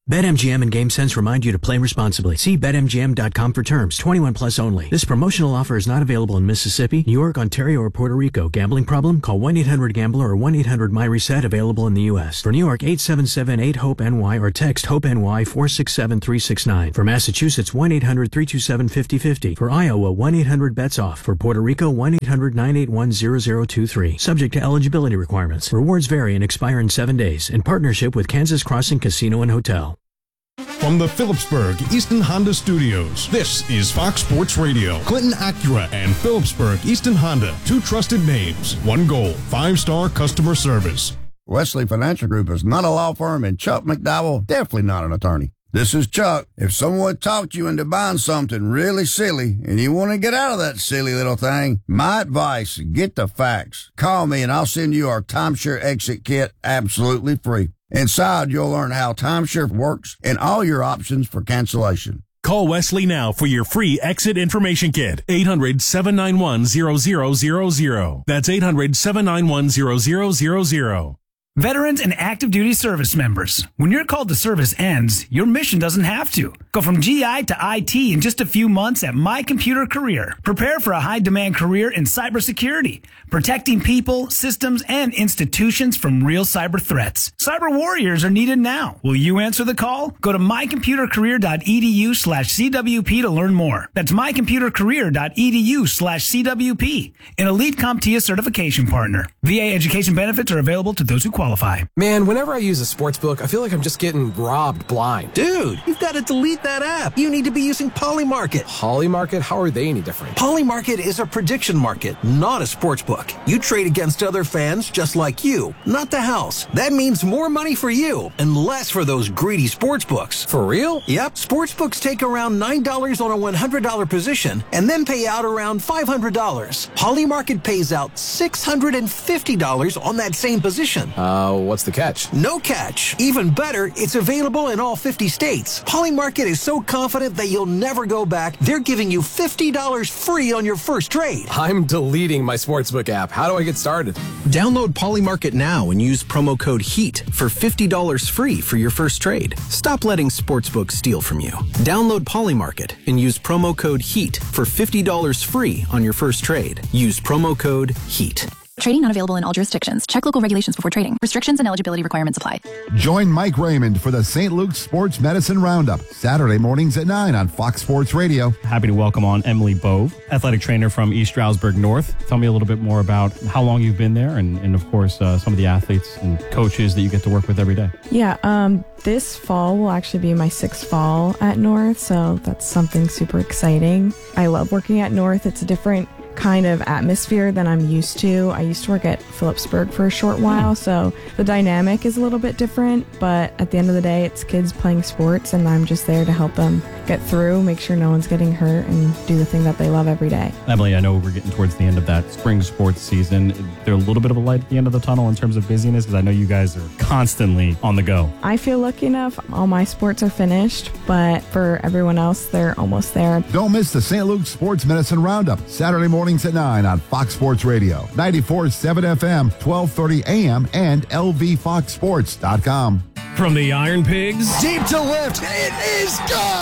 BetMGM and GameSense remind you to play responsibly. See Bet M G M dot com for terms. twenty-one plus only. This promotional offer is not available in Mississippi, New York, Ontario, or Puerto Rico. Gambling problem? Call one eight hundred gambler or one eight hundred my reset, available in the U S. For New York, eight seven seven eight hope N Y or text HOPE-NY four six seven three six nine. For Massachusetts, one eight hundred three two seven five zero five zero. For Iowa, one eight hundred bets off. For Puerto Rico, one eight hundred nine eight one zero zero two three. Subject to eligibility requirements. Rewards vary and expire in seven days. In partnership with Kansas Crossing Casino and Hotel. From the Phillipsburg Easton Honda Studios, this is Fox Sports Radio. Clinton Acura and Phillipsburg Easton Honda, two trusted names, one goal, five-star customer service. Wesley Financial Group is not a law firm, and Chuck McDowell definitely not an attorney. This is Chuck. If someone talked you into buying something really silly and you want to get out of that silly little thing, my advice, get the facts. Call me and I'll send you our timeshare exit kit absolutely free. Inside, you'll learn how timeshare works and all your options for cancellation. Call Wesley now for your free exit information kit. eight hundred, seven nine one, zero zero zero zero. That's eight hundred, seven nine one, zero zero zero zero. Veterans and active duty service members, when your call to service ends, your mission doesn't have to. Go from G I to I T in just a few months at My Computer Career. Prepare for a high-demand career in cybersecurity, protecting people, systems, and institutions from real cyber threats. Cyber warriors are needed now. Will you answer the call? Go to mycomputercareer.edu slash CWP to learn more. That's mycomputercareer.edu slash CWP, an Elite CompTIA certification partner. V A education benefits are available to those who qualify. Man, whenever I use a sportsbook, I feel like I'm just getting robbed blind. Dude, you've got to delete that app. You need to be using Polymarket. Polymarket? How are they any different? Polymarket is a prediction market, not a sportsbook. You trade against other fans just like you, not the house. That means more money for you and less for those greedy sportsbooks. For real? Yep. Sportsbooks take around nine dollars on a one hundred dollars position and then pay out around five hundred dollars. Polymarket pays out six hundred fifty dollars on that same position. Uh, what's the catch? No catch. Even better, it's available in all fifty states. Polymarket is so confident that you'll never go back, they're giving you fifty dollars free on your first trade. I'm deleting my sportsbook app. How do I get started? Download Polymarket now and use promo code HEAT for fifty dollars free for your first trade. Stop letting sportsbooks steal from you. Download Polymarket and use promo code HEAT for fifty dollars free on your first trade. Use promo code HEAT. Trading not available in all jurisdictions. Check local regulations before trading. Restrictions and eligibility requirements apply. Join Mike Raymond for the Saint Luke's Sports Medicine Roundup, Saturday mornings at nine on Fox Sports Radio. Happy to welcome on Emily Bove, athletic trainer from East Stroudsburg North. Tell me a little bit more about how long you've been there and, and of course, uh, some of the athletes and coaches that you get to work with every day. Yeah, um, this fall will actually be my sixth fall at North, so that's something super exciting. I love working at North. It's a different kind of atmosphere than I'm used to. I used to work at Phillipsburg for a short while, so the dynamic is a little bit different, but at the end of the day, it's kids playing sports, and I'm just there to help them get through, make sure no one's getting hurt, and do the thing that they love every day. Emily, I know we're getting towards the end of that spring sports season. Is there a little bit of a light at the end of the tunnel in terms of busyness? Because I know you guys are constantly on the go. I feel lucky enough. All my sports are finished, but for everyone else, they're almost there. Don't miss the Saint Luke's Sports Medicine Roundup, Saturday mornings at nine on Fox Sports Radio, ninety-four point seven F M, twelve thirty A M, and L V fox sports dot com. From the Iron Pigs deep to left, it is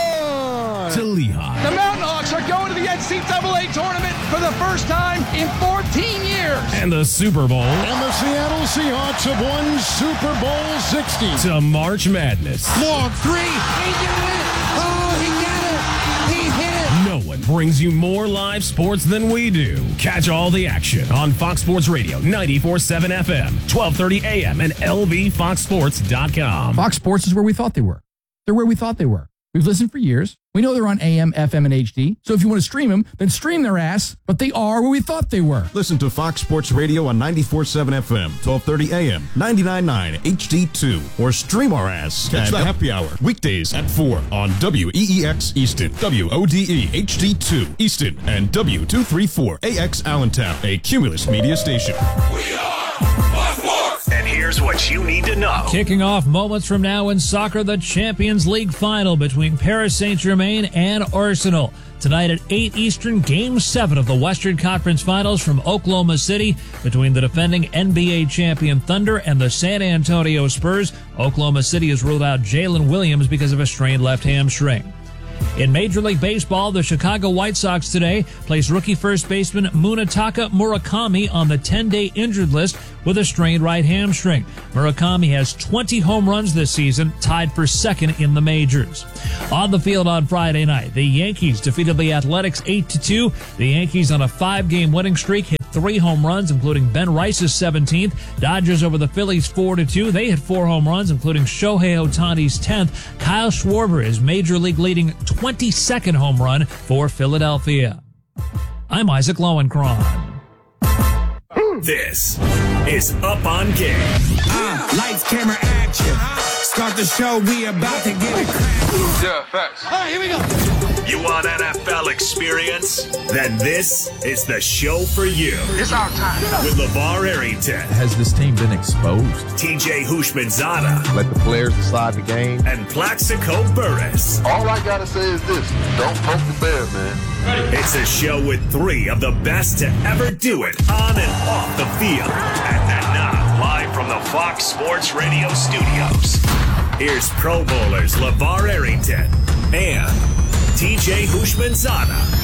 gone to Lehigh. The Mountain Hawks are going to the N C double A tournament for the first time in fourteen years. And the Super Bowl. And the Seattle Seahawks have won Super Bowl sixty. To March Madness. Long three. He did it. Oh, he got it. He hit it. No one brings you more live sports than we do. Catch all the action on Fox Sports Radio, ninety-four point seven F M, twelve thirty A M, and L V fox sports dot com. Fox Sports is where we thought they were. They're where we thought they were. We've listened for years. We know they're on A M, F M, and H D. So if you want to stream them, then stream their ass. But they are where we thought they were. Listen to Fox Sports Radio on ninety-four point seven F M, twelve thirty A M, ninety-nine point nine H D two, or stream our ass. Catch the happy hour weekdays at four on W E E X Easton, W O D E H D two Easton, and W two thirty-four A X Allentown, a Cumulus media station. We are Fox Sports. And here here's what you need to know. Kicking off moments from now in soccer, the Champions League final between Paris Saint-Germain and Arsenal. Tonight at eight Eastern, Game seven of the Western Conference Finals from Oklahoma City between the defending N B A champion Thunder and the San Antonio Spurs. Oklahoma City has ruled out Jalen Williams because of a strained left hamstring. In Major League Baseball, the Chicago White Sox today placed rookie first baseman Munetaka Murakami on the ten-day injured list with a strained right hamstring. Murakami has twenty home runs this season, tied for second in the majors. On the field on Friday night, the Yankees defeated the Athletics eight to two. The Yankees on a five-game winning streak hit three home runs, including Ben Rice's seventeenth. Dodgers over the Phillies four to two. They hit four home runs, including Shohei Ohtani's tenth. Kyle Schwarber is Major League leading twenty-second home run for Philadelphia. I'm Isaac Lowenkron. This is Up on Game. Uh, lights, camera, action. Start the show, we about to get it cracking. Yeah, facts. All right, here we go. You want N F L experience? Then this is the show for you. It's our time. With LeVar Arrington. Has this team been exposed? T J Houshmandzadeh. Let the players decide the game. And Plaxico Burress. All I gotta say is this. Don't poke the bear, man. It's a show with three of the best to ever do it on and off the field. And, and now, live from the Fox Sports Radio studios, here's Pro Bowlers LeVar Arrington and T J Houshmandzadeh.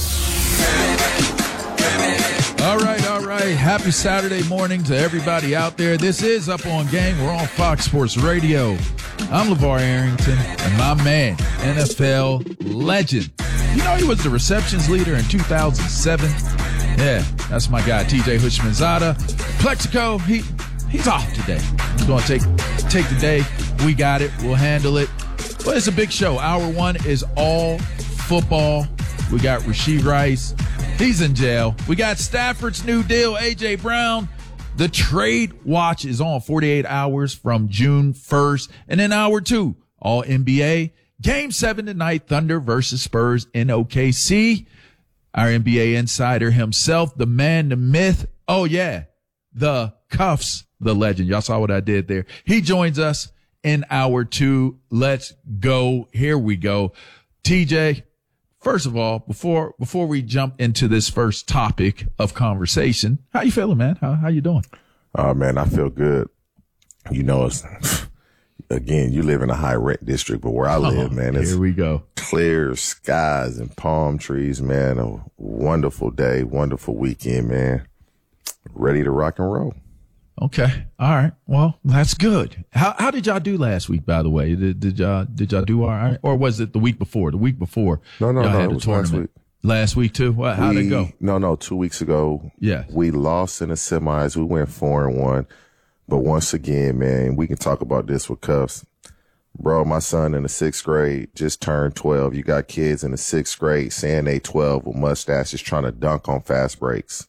All right, all right. Happy Saturday morning to everybody out there. This is Up on Game. We're on Fox Sports Radio. I'm LeVar Arrington, and my man, N F L legend. You know, he was the receptions leader in two thousand seven. Yeah, that's my guy, T J Houshmandzadeh. Plexico, he he's off today. He's going to take take the day. We got it. We'll handle it. Well, it's a big show. Hour one is all football. We got Rashee Rice. He's in jail. We got Stafford's new deal, A J Brown. The trade watch is on forty-eight hours from June first. And then hour two, all N B A. Game seven tonight, Thunder versus Spurs in O K C. Our N B A insider himself, the man, the myth. Oh, yeah, the Cuffs, the legend. Y'all saw what I did there. He joins us in hour two. Let's go. Here we go. T J, first of all, before before we jump into this first topic of conversation, how you feeling, man? How how you doing? Oh, man, I feel good. You know, it's... Again, you live in a high rent district, but where I live, oh, man, it's here we go. Clear skies and palm trees, man. A wonderful day, wonderful weekend, man. Ready to rock and roll. Okay. All right. Well, that's good. How how did y'all do last week, by the way? Did, did y'all did y'all do all right? Or was it the week before? The week before? No, no, y'all no. had It was tournament. last week. Last week too? What, how'd we, it go? No, no, two weeks ago. Yeah. We lost in the semis. We went four and one. But once again, man, we can talk about this with Cuffs. Bro, my son in the sixth grade just turned twelve. You got kids in the sixth grade saying they twelve with mustaches trying to dunk on fast breaks.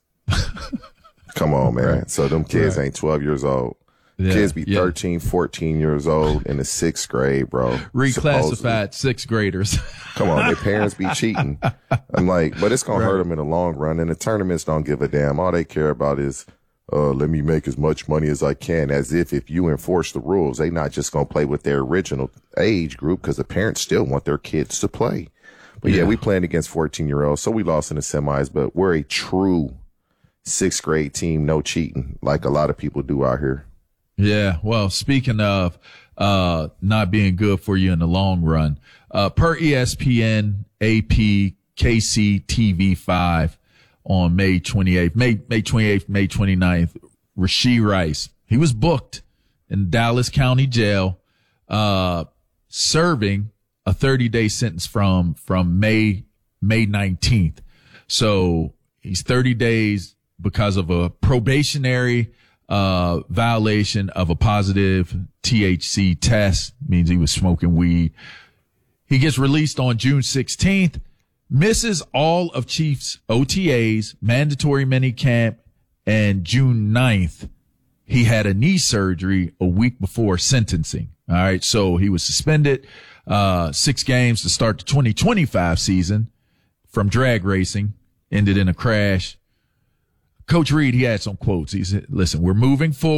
Come on, man. Right. So them kids right. ain't twelve years old. Yeah, kids be yeah. thirteen, fourteen years old in the sixth grade, bro. Reclassified supposedly. Sixth graders. Come on, their parents be cheating. I'm like, but it's going right. to hurt them in the long run. And the tournaments don't give a damn. All they care about is, Uh, let me make as much money as I can, as if if you enforce the rules, they not just going to play with their original age group because the parents still want their kids to play. But yeah, yeah we playing against fourteen year olds. So we lost in the semis, but we're a true sixth grade team. No cheating like a lot of people do out here. Yeah. Well, speaking of, uh, not being good for you in the long run, uh, per E S P N, A P, K C T V five, on May twenty-eighth, May, May twenty-eighth, May twenty-ninth, Rashee Rice. He was booked in Dallas County Jail, uh, serving a thirty day sentence from, from May, May nineteenth. So he's thirty days because of a probationary, uh, violation of a positive T H C test. Means he was smoking weed. He gets released on June sixteenth. Misses all of Chiefs O T As, mandatory minicamp, and June ninth, he had a knee surgery a week before sentencing. All right. So he was suspended, uh, six games to start the twenty twenty-five season from drag racing, ended in a crash. Coach Reed, he had some quotes. He said, listen, we're moving forward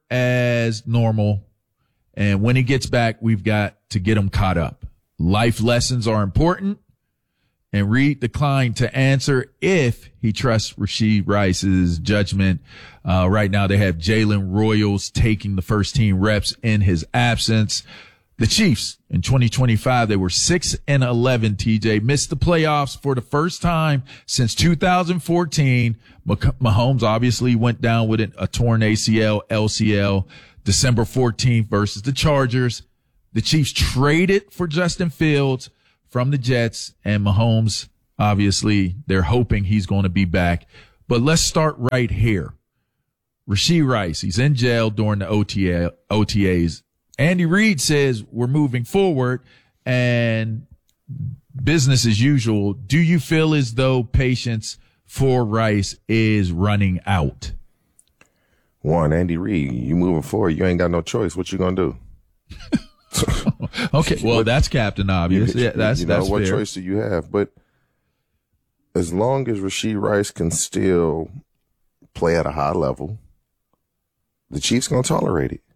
as normal. And when he gets back, we've got to get him caught up. Life lessons are important. And Reed declined to answer if he trusts Rashee Rice's judgment. Uh, right now they have Jalen Royals taking the first team reps in his absence. The Chiefs in twenty twenty-five, they were six and eleven, T J, missed the playoffs for the first time since two thousand fourteen. Mahomes obviously went down with a torn A C L, L C L, December fourteenth versus the Chargers. The Chiefs traded for Justin Fields from the Jets, and Mahomes, obviously, they're hoping he's going to be back. But let's start right here. Rashee Rice, he's in jail during the O T A, O T As. Andy Reid says we're moving forward and business as usual. Do you feel as though patience for Rice is running out? One, Andy Reid, you moving forward, you ain't got no choice. What you going to do? Okay, well, that's Captain Obvious. You, yeah, that's you know, that's what fair. choice do you have? But as long as Rashee Rice can still play at a high level, the Chiefs gonna tolerate it,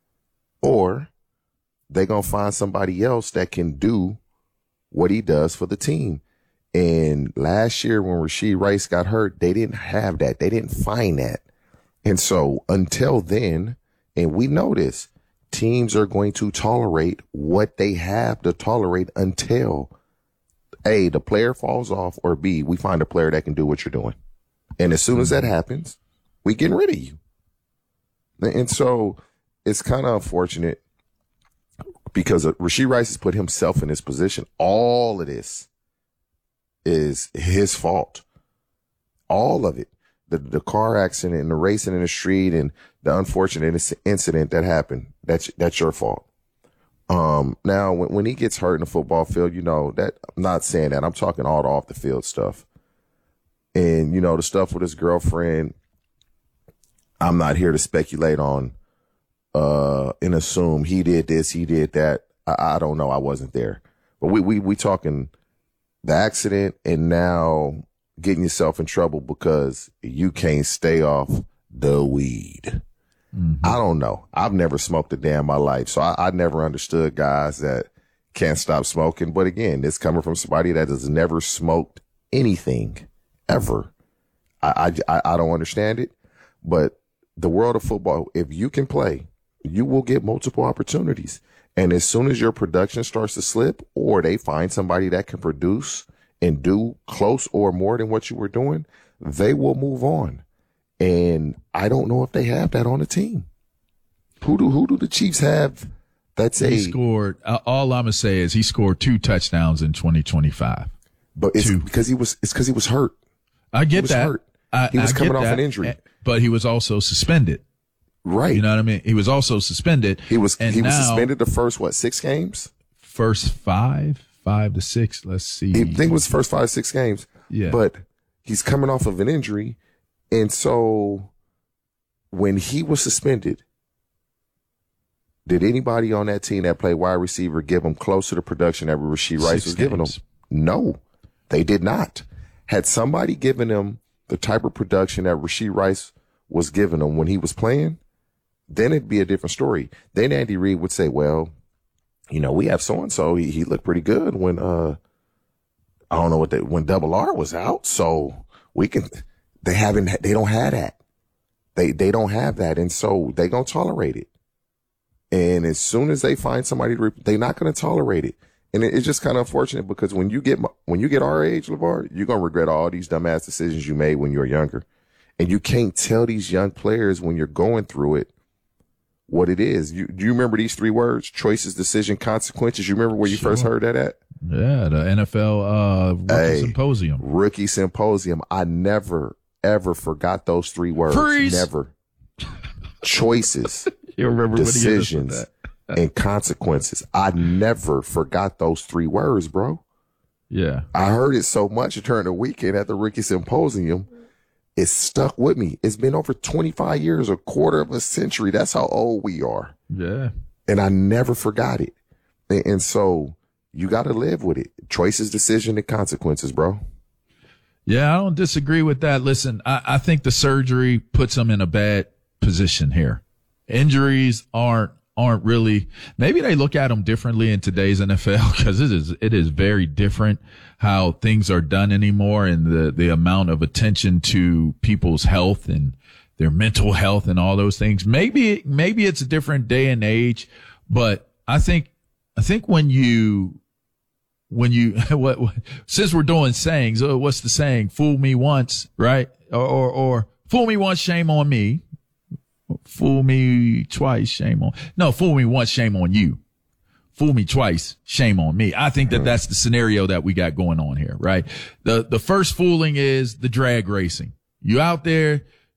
or they gonna find somebody else that can do what he does for the team. And last year when Rashee Rice got hurt, they didn't have that. They didn't find that, and so until then, and we know this. Teams are going to tolerate what they have to tolerate until A, the player falls off, or B, we find a player that can do what you're doing. And as soon as that happens, we getting rid of you. And so it's kind of unfortunate because Rashee Rice has put himself in this position. All of this is his fault. All of it. The, the car accident and the racing in the street and the unfortunate incident that happened, that's, that's your fault. Um, now when, when he gets hurt in the football field, you know that I'm not saying that. I'm talking all the off the field stuff. And, you know, the stuff with his girlfriend, I'm not here to speculate on, uh, and assume he did this, he did that. I, I don't know. I wasn't there, but we, we, we talking the accident and now getting yourself in trouble because you can't stay off the weed. Mm-hmm. I don't know. I've never smoked a day in my life. So I, I never understood guys that can't stop smoking. But again, it's coming from somebody that has never smoked anything ever. I, I, I don't understand it. But the world of football, if you can play, you will get multiple opportunities. And as soon as your production starts to slip or they find somebody that can produce and do close or more than what you were doing, they will move on. And I don't know if they have that on the team. Who do who do the Chiefs have? That's he a scored. Uh, all I'm gonna say is he scored two touchdowns in twenty twenty-five. But it's two. because he was it's because he was hurt. I get he was that. Hurt. I, he was I coming get off that. an injury, but he was also suspended. Right. You know what I mean? He was also suspended. He was and he was now, suspended the first what six games? First five, five to six. Let's see. I think it was first five six games. Yeah. But he's coming off of an injury, and so when he was suspended, did anybody on that team that played wide receiver give him close to the production that Rashee Rice Six was giving him? games. No, they did not. Had somebody given him the type of production that Rashee Rice was giving him when he was playing, then it'd be a different story. Then Andy Reid would say, well, you know, we have so-and-so. He, he looked pretty good when, uh, I don't know what they, when Double R was out. So we can, they haven't, they don't have that. They, they don't have that. And so they gonna tolerate it. And as soon as they find somebody, to, they're not going to tolerate it. And it, it's just kind of unfortunate because when you get, when you get our age, LeVar, you're going to regret all these dumbass decisions you made when you were younger. And you can't tell these young players when you're going through it what it is. You, do you remember these three words? Choices, decision, consequences. You remember where you Sure. first heard that at? Yeah, the N F L uh, rookie Hey, symposium. Rookie symposium. I never, ever forgot those three words. Freeze. Never. Choices, You remember when he hit us with decisions, that. and consequences. I never forgot those three words, bro. Yeah. I heard it so much during the weekend at the Rookie Symposium. It stuck with me. It's been over twenty-five years, a quarter of a century. That's how old we are. Yeah. And I never forgot it. And, and so you got to live with it. Choices, decision, and consequences, bro. Yeah, I don't disagree with that. Listen, I, I think the surgery puts him in a bad position here. injuries aren't aren't really, maybe they look at them differently in today's N F L because it is it is very different how things are done anymore, and the the amount of attention to people's health and their mental health and all those things. Maybe maybe it's a different day and age, but I think I think when you when you what, what since we're doing sayings, oh, what's the saying? Fool me once, right? Or or, or fool me once, shame on me. Fool me twice, shame on. No, fool me once, shame on you. Fool me twice, shame on me. I think that that's the scenario that we got going on here, right? The the first fooling is the drag racing. You out there,